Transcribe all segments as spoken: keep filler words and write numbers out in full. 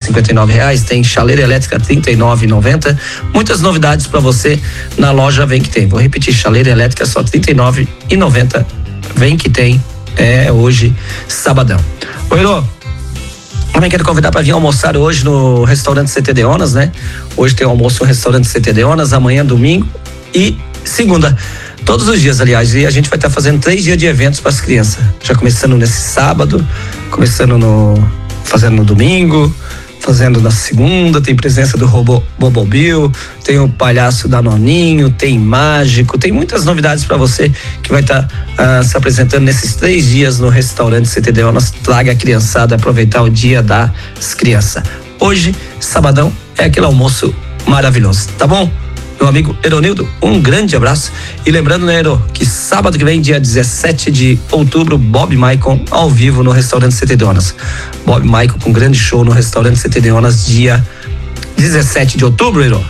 cinquenta e nove reais, tem chaleira elétrica trinta e nove reais e noventa centavos. Muitas novidades para você na loja Vem Que Tem. Vou repetir, chaleira elétrica só trinta e nove reais e noventa centavos. Vem Que Tem, é hoje, sabadão. Oi, Elô, também quero convidar para vir almoçar hoje no restaurante C T Deonas, né? Hoje tem almoço no restaurante C T Deonas, amanhã domingo e segunda. Todos os dias, aliás, e a gente vai estar tá fazendo três dias de eventos para as crianças. Já começando nesse sábado, começando no. fazendo no domingo, fazendo na segunda, tem presença do robô Bobo Bill, tem o palhaço da Noninho, tem mágico, tem muitas novidades para você que vai estar tá, uh, se apresentando nesses três dias no restaurante C T Deonas. Traga a criançada, aproveitar o dia das crianças. Hoje, sabadão, é aquele almoço maravilhoso, tá bom? Meu amigo Eronildo, um grande abraço. E lembrando, né, Ero, que sábado que vem, dia dezessete de outubro, Bob Michael ao vivo no restaurante C T Deonas. Bob Michael com grande show no restaurante C T Deonas, dia dezessete de outubro, Ero.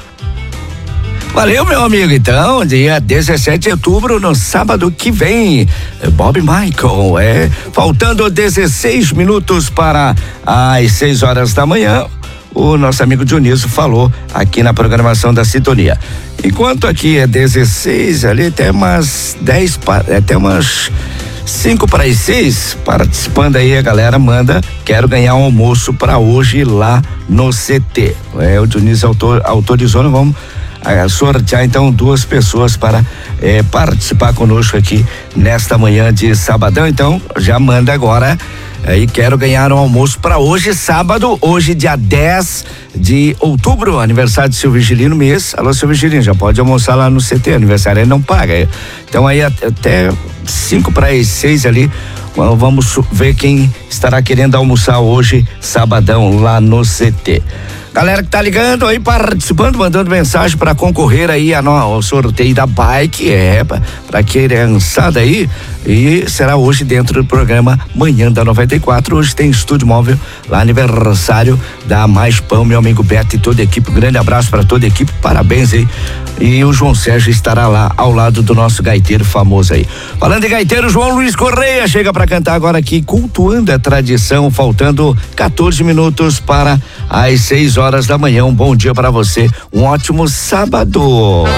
Valeu, meu amigo. Então, dia dezessete de outubro, no sábado que vem, Bob Michael, é, faltando dezesseis minutos para as seis horas da manhã. O nosso amigo Dionísio falou aqui na programação da Sintonia. Enquanto aqui é dezesseis, ali até umas dez, até umas cinco para as seis, participando aí a galera manda, quero ganhar um almoço para hoje lá no C T. É, o Dionísio autor, autorizou, nós vamos a sortear então duas pessoas para é, participar conosco aqui nesta manhã de sabadão. Então já manda agora aí, quero ganhar um almoço para hoje, sábado, hoje dia dez de outubro, aniversário de seu Vigilino mês. Alô, seu Vigilino, já pode almoçar lá no C T, aniversário ele não paga. Então aí até cinco para as seis ali, vamos ver quem estará querendo almoçar hoje, sabadão, lá no C T. Galera que tá ligando aí, participando, mandando mensagem para concorrer aí a no, ao sorteio da bike, é, pra, pra criançada aí, e será hoje dentro do programa Manhã da noventa e quatro. Hoje tem estúdio móvel lá, aniversário da Mais Pão, meu amigo Beto e toda a equipe. Um grande abraço para toda a equipe, parabéns aí. E o João Sérgio estará lá ao lado do nosso gaiteiro famoso aí. Falando em gaiteiro, João Luiz Correia chega para cantar agora aqui, cultuando a tradição, faltando quatorze minutos para as seis horas da manhã. Um bom dia para você, um ótimo sábado.